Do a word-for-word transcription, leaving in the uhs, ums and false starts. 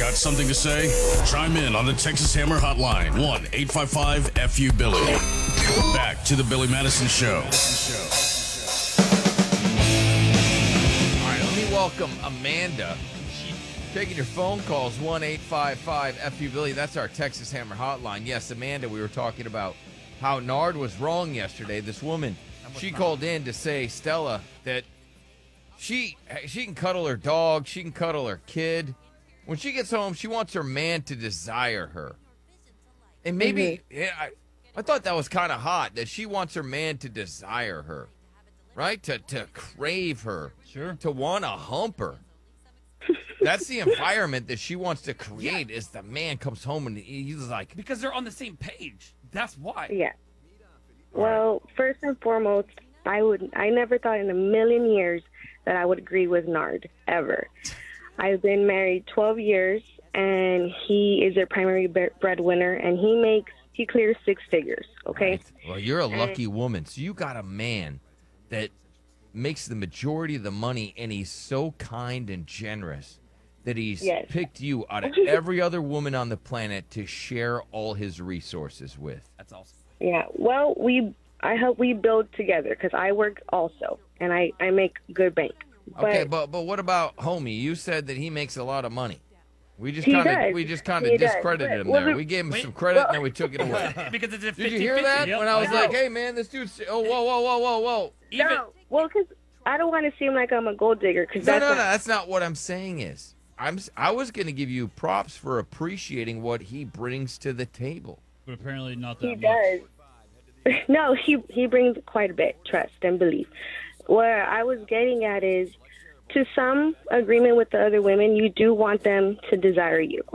Got something to say? Chime in on the Texas Hammer Hotline, one eight five five F U Billy. Back to the Billy Madison Show. All right, let me welcome Amanda. She's taking your phone calls, one eight five five F U Billy. That's our Texas Hammer Hotline. Yes, Amanda, we were talking about how Nard was wrong yesterday. This woman, she called in to say, Stella, that she she can cuddle her dog, she can cuddle her kid. When she gets home, she wants her man to desire her. And maybe, mm-hmm. yeah, I, I thought that was kind of hot, that she wants her man to desire her, right? To to crave her. Sure. To want to hump her. That's the environment that she wants to create, yeah. is the man comes home and he's like... Because they're on the same page. That's why. Yeah. Well, first and foremost, I would. I never thought in a million years that I would agree with Nard, ever. I've been married twelve years, and he is their primary breadwinner, and he makes, he clears six figures, okay? Right. Well, you're a lucky and, woman, so you got a man that makes the majority of the money, and he's so kind and generous that he's yes. picked you out of every other woman on the planet to share all his resources with. That's awesome. Yeah, well, we, I hope we build together, because I work also, and I, I make good bank. But, okay, but but what about homie? You said that he makes a lot of money. We just kind of we just kind of discredited does. him well, there. We gave him wait, some credit, well, and then we took it away. Because it's a Did you hear that? Yep. When I was I like, "Hey, man, this dude's oh whoa whoa whoa whoa whoa." Even, no, well, because I don't want to seem like I'm a gold digger. Cause no, that's no, no, not, that's not what I'm saying. Is I'm I was going to give you props for appreciating what he brings to the table. But apparently not that he much. does. No, he he brings quite a bit, trust and belief. Where I was getting at is, to some agreement with the other women, you do want them to desire you,